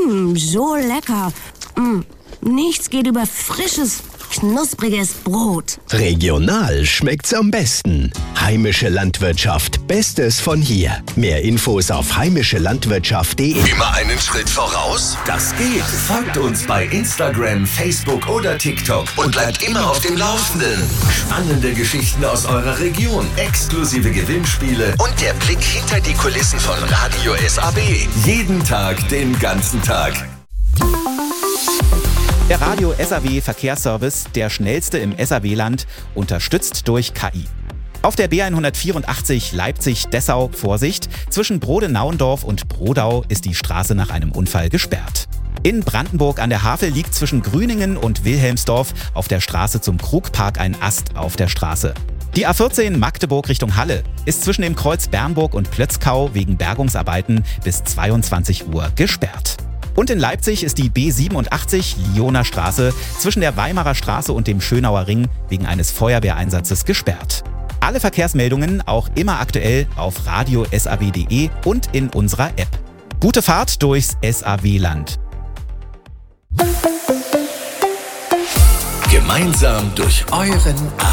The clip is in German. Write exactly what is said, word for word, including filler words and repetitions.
Mmm, so lecker. Mm, nichts geht über frisches, knuspriges Brot. Regional schmeckt's am besten. Heimische Landwirtschaft, Bestes von hier. Mehr Infos auf heimische landwirtschaft punkt de. Immer einen Schritt voraus? Das geht. Folgt uns bei Instagram, Facebook oder TikTok und bleibt immer auf dem Laufenden. Spannende Geschichten aus eurer Region, exklusive Gewinnspiele und der Blick hinter die Kulissen von Radio S A B. Jeden Tag, den ganzen Tag. Der Radio S A W Verkehrsservice, der schnellste im S A W-Land, unterstützt durch K I. Auf der B hundertvierundachtzig Leipzig-Dessau, Vorsicht, zwischen Brode-Nauendorf und Brodau ist die Straße nach einem Unfall gesperrt. In Brandenburg an der Havel liegt zwischen Grüningen und Wilhelmsdorf auf der Straße zum Krugpark ein Ast auf der Straße. Die A vierzehn Magdeburg Richtung Halle ist zwischen dem Kreuz Bernburg und Plötzkau wegen Bergungsarbeiten bis zweiundzwanzig Uhr gesperrt. Und in Leipzig ist die B siebenundachtzig Lioner Straße zwischen der Weimarer Straße und dem Schönauer Ring wegen eines Feuerwehreinsatzes gesperrt. Alle Verkehrsmeldungen auch immer aktuell auf radio S A W punkt de und in unserer App. Gute Fahrt durchs S A W-Land. Gemeinsam durch euren